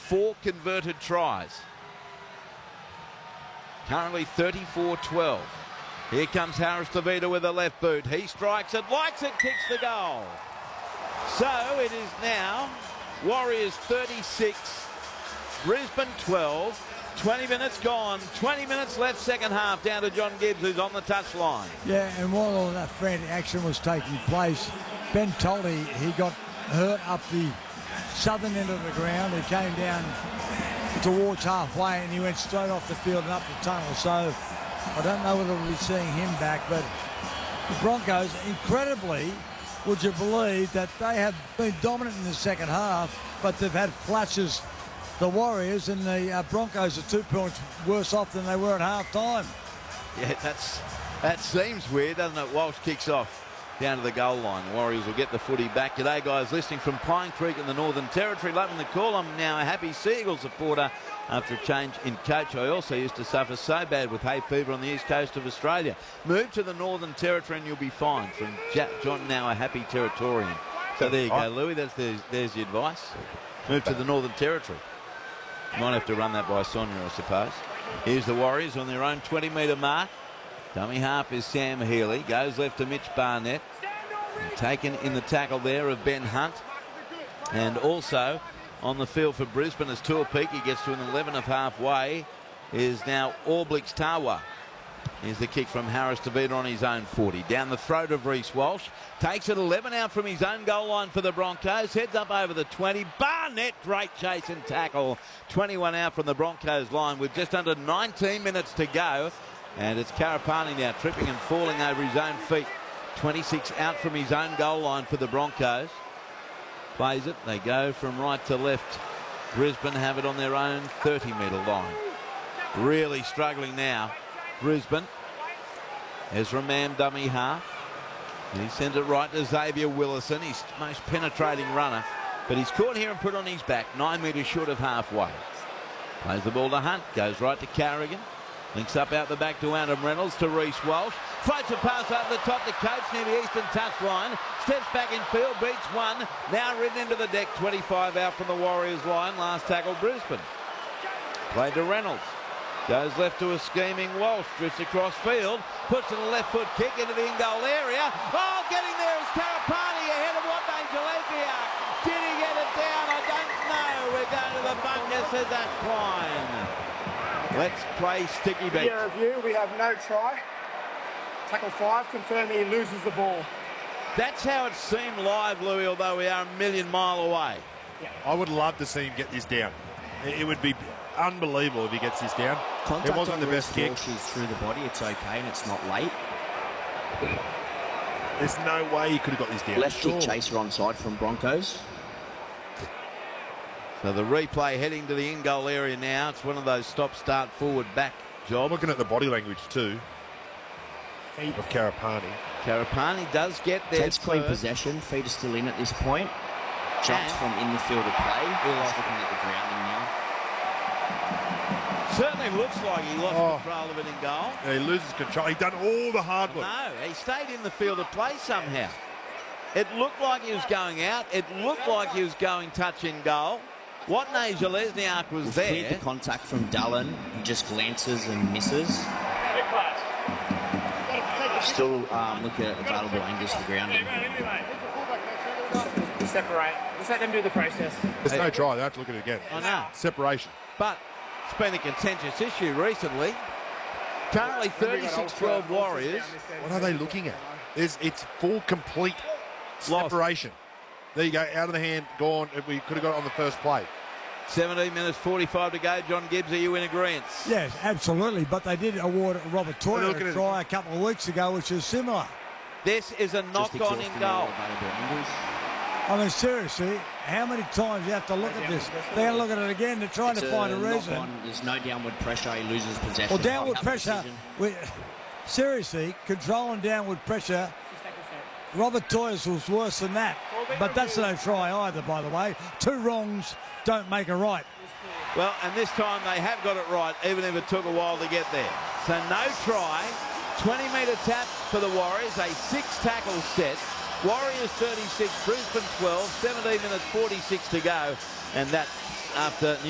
4 converted tries. Currently 34-12. Here comes Harris DeVito with a left boot. He strikes it, likes it, kicks the goal. So it is now Warriors 36, Brisbane 12. 20 minutes gone, 20 minutes left second half, down to John Gibbs, who's on the touchline. Yeah, and while all that frantic action was taking place, Ben Toldy, he got hurt up the southern end of the ground. He came down towards halfway and he went straight off the field and up the tunnel. So I don't know whether we'll be seeing him back, but the Broncos, incredibly, would you believe that they have been dominant in the second half, but they've had flashes. The Warriors, and the Broncos are 2 points worse off than they were at half-time. Yeah, that seems weird, doesn't it? Walsh kicks off down to the goal line. The Warriors will get the footy back. G'day, guys, listening from Pine Creek in the Northern Territory. Loving the call. I'm now a happy Seagull supporter after a change in coach. I also used to suffer so bad with hay fever on the east coast of Australia. Move to the Northern Territory and you'll be fine. From John, now a happy Territorian. So there you go, Louis. There's the advice. Move to the Northern Territory. Might have to run that by Sonia, I suppose. Here's the Warriors on their own 20-metre mark. Dummy half is Sam Healy. Goes left to Mitch Barnett. Taken in the tackle there of Ben Hunt. And also on the field for Brisbane as Tuapiki gets to an 11 of halfway is now Orblix Tawa. Here's the kick from Harris DeVito on his own 40. Down the throat of Reece Walsh. Takes it 11 out from his own goal line for the Broncos. Heads up over the 20. Barnett, great chase and tackle. 21 out from the Broncos line with just under 19 minutes to go. And it's Karapani now tripping and falling over his own feet. 26 out from his own goal line for the Broncos. Plays it. They go from right to left. Brisbane have it on their own 30-metre line. Really struggling now. Brisbane. Ezra Mam, dummy half. And he sends it right to Xavier Willison, his most penetrating runner. But he's caught here and put on his back, 9 metres short of halfway. Plays the ball to Hunt, goes right to Carrigan. Links up out the back to Adam Reynolds, to Reece Walsh. Floats a pass over the top to Coates near the eastern touchline. Steps back in field, beats one. Now ridden into the deck, 25 out from the Warriors line. Last tackle, Brisbane. Played to Reynolds. Goes left to a scheming Walsh, drifts across field, puts in a left foot kick into the in-goal area. Oh, getting there is Karapani ahead of what Jalapia. Did he get it down? I don't know. We're going to the bunker, says that Klein. Let's play sticky beat. Here review, we have no try. Tackle 5, confirm he loses the ball. That's how it seemed live, Louis, although we are a million mile away. Yeah. I would love to see him get this down. It would be unbelievable if he gets this down. Contact it wasn't the best kick. She's through the body. It's okay and it's not late. There's no way he could have got this down. Left kick chaser onside from Broncos. So the replay heading to the in-goal area now. It's one of those stop-start forward-back jobs. Looking at the body language too of Karapani. Karapani does get there. Takes clean possession. Feet are still in at this point. Jumps from in the field of play. He's looking at the grounding now. Certainly looks like he lost control of it in goal. Yeah, he loses control. He done all the hard work. No, he stayed in the field of play somehow. It looked like he was going out. It looked like he was going touch in goal. Watney Jalesniak was there. Cleared the contact from Dallin. He just glances and misses. Still looking at available angles for grounding. Separate. Let's let them do the process. There's no try. They have to look at it again. I know. Separation. But it's been a contentious issue recently. Currently 36-12 Warriors. What are they looking at? It's full complete separation. There you go. Out of the hand. Gone. We could have got it on the first play. 17 minutes 45 to go. John Gibbs, are you in agreement? Yes, absolutely. But they did award Robert Toyer a try a couple of weeks ago, which is similar. This is a knock-on in goal. I mean, seriously, how many times you have to look at this? They're going to look at it again. They're trying to find a reason. There's no downward pressure. He loses possession. Well, downward pressure. Seriously, controlling downward pressure. Robert Toyers was worse than that. But that's no try either, by the way. Two wrongs don't make a right. Well, and this time they have got it right, even if it took a while to get there. So no try. 20-metre tap for the Warriors. A 6-tackle set. Warriors 36, Brisbane 12, 17 minutes 46 to go. And that after